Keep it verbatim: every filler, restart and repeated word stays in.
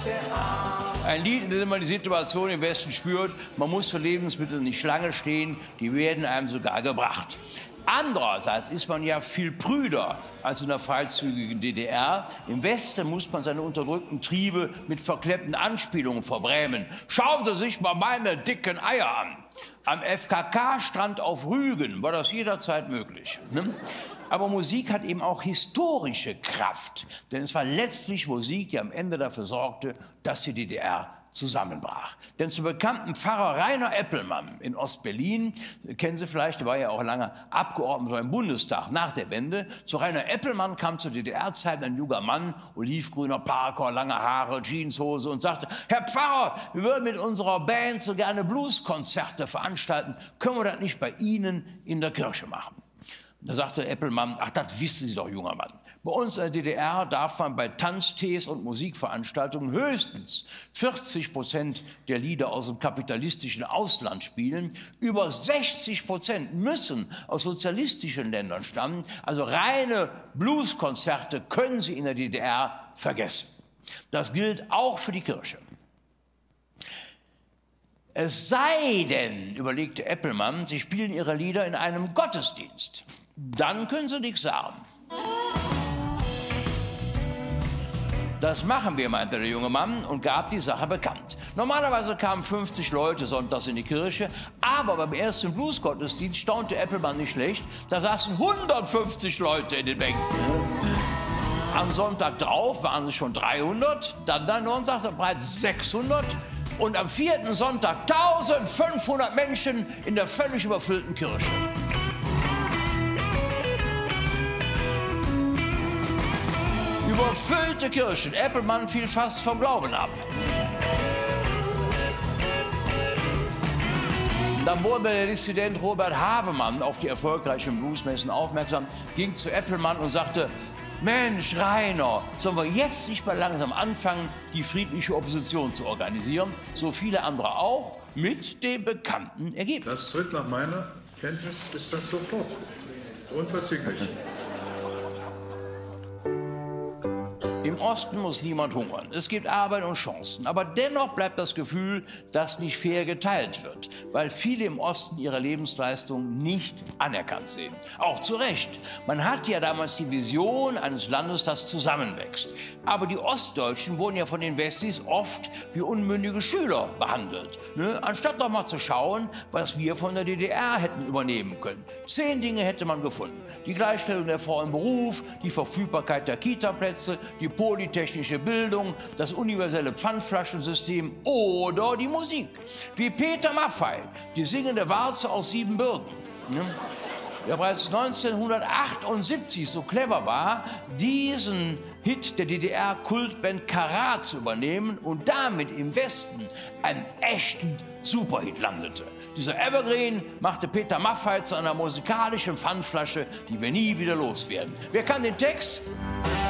Ein Lied, in dem man die Situation im Westen spürt, man muss für Lebensmittel nicht Schlange stehen, die werden einem sogar gebracht. Andererseits ist man ja viel prüder als in der freizügigen D D R. Im Westen muss man seine unterdrückten Triebe mit verklemmten Anspielungen verbrämen. Schauen Sie sich mal meine dicken Eier an. Am F K K-Strand auf Rügen war das jederzeit möglich. Ne? Aber Musik hat eben auch historische Kraft. Denn es war letztlich Musik, die am Ende dafür sorgte, dass die D D R zusammenbrach. Denn zum bekannten Pfarrer Rainer Eppelmann in Ostberlin, kennen Sie vielleicht, der war ja auch lange Abgeordneter im Bundestag nach der Wende. Zu Rainer Eppelmann kam zur D D R-Zeit ein junger Mann, olivgrüner Parker, lange Haare, Jeanshose und sagte, Herr Pfarrer, wir würden mit unserer Band so gerne Blueskonzerte veranstalten. Können wir das nicht bei Ihnen in der Kirche machen? Da sagte Eppelmann, ach, das wissen Sie doch, junger Mann. Bei uns in der D D R darf man bei Tanztees und Musikveranstaltungen höchstens vierzig Prozent der Lieder aus dem kapitalistischen Ausland spielen. Über sechzig Prozent müssen aus sozialistischen Ländern stammen. Also reine Blueskonzerte können Sie in der D D R vergessen. Das gilt auch für die Kirche. Es sei denn, überlegte Eppelmann, Sie spielen Ihre Lieder in einem Gottesdienst. Dann können Sie nichts sagen. Das machen wir, meinte der junge Mann und gab die Sache bekannt. Normalerweise kamen fünfzig Leute sonntags in die Kirche, aber beim ersten Bluesgottesdienst staunte Eppelmann nicht schlecht, da saßen hundertfünfzig Leute in den Bänken. Am Sonntag drauf waren es schon dreihundert, dann am Sonntag bereits sechshundert und am vierten Sonntag eintausendfünfhundert Menschen in der völlig überfüllten Kirche. Überfüllte Kirchen. Eppelmann fiel fast vom Glauben ab. Dann wurde der Dissident Robert Havemann auf die erfolgreichen Bluesmessen aufmerksam, ging zu Eppelmann und sagte, Mensch, Rainer, sollen wir jetzt nicht mal langsam anfangen, die friedliche Opposition zu organisieren? So viele andere auch, mit dem bekannten Ergebnis. Das tritt nach meiner Kenntnis ist das sofort. Unverzüglich. Im Osten muss niemand hungern. Es gibt Arbeit und Chancen. Aber dennoch bleibt das Gefühl, dass nicht fair geteilt wird, weil viele im Osten ihre Lebensleistung nicht anerkannt sehen. Auch zu Recht. Man hatte ja damals die Vision eines Landes, das zusammenwächst. Aber die Ostdeutschen wurden ja von den Westis oft wie unmündige Schüler behandelt. Ne? Anstatt doch mal zu schauen, was wir von der D D R hätten übernehmen können. Zehn Dinge hätte man gefunden. Die Gleichstellung der Frau im Beruf, die Verfügbarkeit der Kita-Plätze, die polytechnische Bildung, das universelle Pfandflaschensystem oder die Musik. Wie Peter Maffay, die singende Warze aus Siebenbürgen. Der bereits neunzehnhundertachtundsiebzig so clever war, diesen Hit der D D R-Kultband Karat zu übernehmen und damit im Westen einen echten Superhit landete. Dieser Evergreen machte Peter Maffay zu einer musikalischen Pfandflasche, die wir nie wieder loswerden. Wer kann den Text?